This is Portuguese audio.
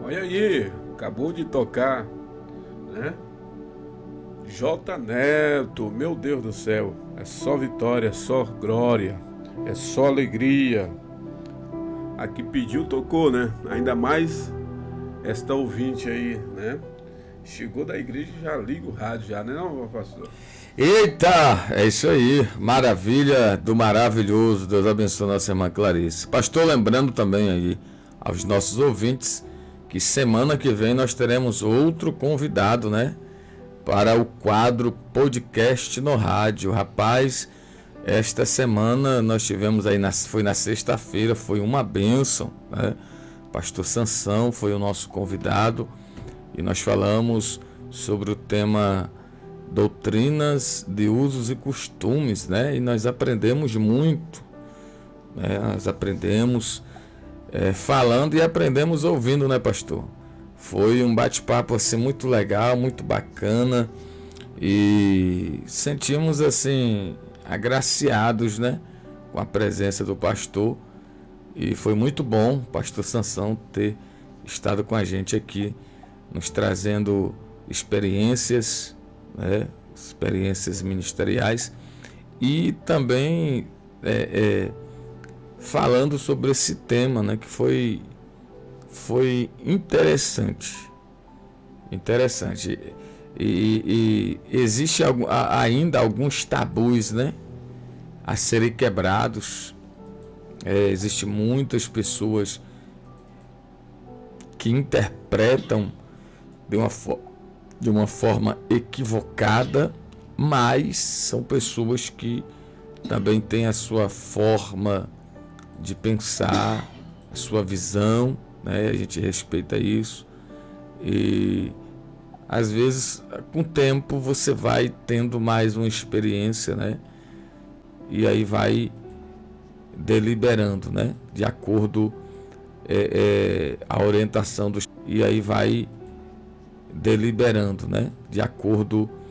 Olha aí, acabou de tocar, né? J Neto, meu Deus do céu, é só vitória, é só glória, é só alegria. Aqui pediu, tocou, né? Ainda mais esta ouvinte aí, né? Chegou da igreja e já liga o rádio já, né não, pastor? Eita, é isso aí, maravilha do maravilhoso, Deus abençoe nossa irmã Clarice. Pastor, lembrando também aí aos nossos ouvintes que semana que vem nós teremos outro convidado, né? Para o quadro Podcast no Rádio. Rapaz, esta semana nós tivemos aí, foi na sexta-feira, foi uma bênção, né? Pastor Sansão foi o nosso convidado e nós falamos sobre o tema doutrinas de usos e costumes, né? E nós aprendemos muito, né? Nós aprendemos falando e aprendemos ouvindo, né, pastor? Foi um bate-papo assim muito legal, muito bacana e sentimos assim agraciados, né, com a presença do pastor, e foi muito bom, pastor Sansão, ter estado com a gente aqui, nos trazendo experiências, né, experiências ministeriais e também falando sobre esse tema, né, que foi interessante. E existe ainda alguns tabus, né, a serem quebrados. Existem muitas pessoas que interpretam de uma forma equivocada, mas são pessoas que também têm a sua forma de pensar, a sua visão, né? A gente respeita isso e às vezes com o tempo você vai tendo mais uma experiência, né? E aí vai deliberando, né? De acordo a orientação dos, e aí vai deliberando, né? De acordo